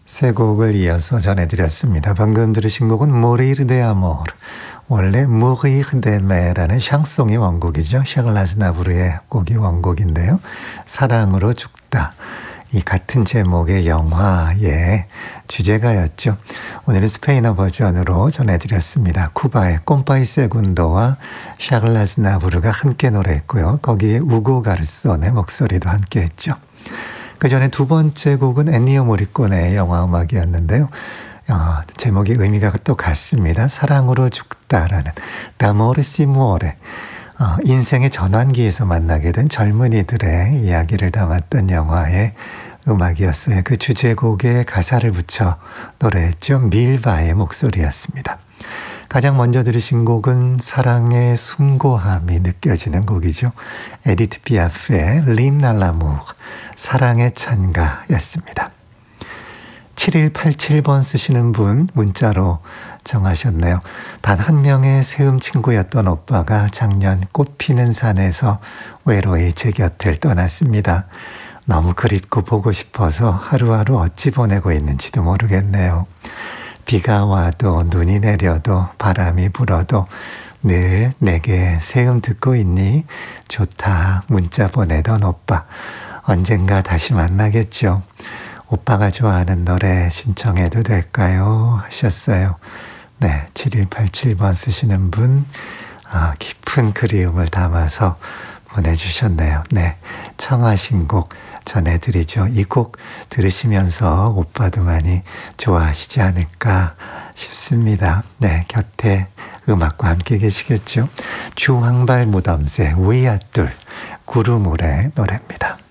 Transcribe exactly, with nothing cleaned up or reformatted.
세 곡을 이어서 전해드렸습니다. 방금 들으신 곡은 Mourir d'Amour, 원래 Mourir d'Aimer라는 샹송이 원곡이죠. 샤를 아즈나브르의 곡이 원곡인데요. 사랑으로 죽다, 이 같은 제목의 영화의 주제가였죠. 오늘은 스페인어 버전으로 전해드렸습니다. 쿠바의 꼼파이 세군도와 샤를 아즈나브르가 함께 노래했고요. 거기에 우고 가르손의 목소리도 함께했죠. 그 전에 두 번째 곡은 엔니오 모리코네의 영화 음악이었는데요. 어, 제목이 의미가 또 같습니다. 사랑으로 죽다라는 D'amore si muore, 어, 인생의 전환기에서 만나게 된 젊은이들의 이야기를 담았던 영화의 음악이었어요. 그 주제곡에 가사를 붙여 노래했죠. 밀바의 목소리였습니다. 가장 먼저 들으신 곡은 사랑의 숭고함이 느껴지는 곡이죠. 에디트 피아프의 L'Hymne à l'amour, 사랑의 찬가였습니다. 칠일팔칠 번 쓰시는 분 문자로 정하셨네요. 단 한 명의 세음 친구였던 오빠가 작년 꽃피는 산에서 외로이 제 곁을 떠났습니다. 너무 그립고 보고 싶어서 하루하루 어찌 보내고 있는지도 모르겠네요. 비가 와도 눈이 내려도 바람이 불어도 늘 내게 세음 듣고 있니? 좋다 문자 보내던 오빠. 언젠가 다시 만나겠죠. 오빠가 좋아하는 노래 신청해도 될까요? 하셨어요. 네, 칠일팔칠 번 쓰시는 분, 아, 깊은 그리움을 담아서 보내주셨네요. 네, 청하신 곡 전해드리죠. 이 곡 들으시면서 오빠도 많이 좋아하시지 않을까 싶습니다. 네, 곁에 음악과 함께 계시겠죠. 주황발 무덤새 위아둘 구루물의 노래입니다.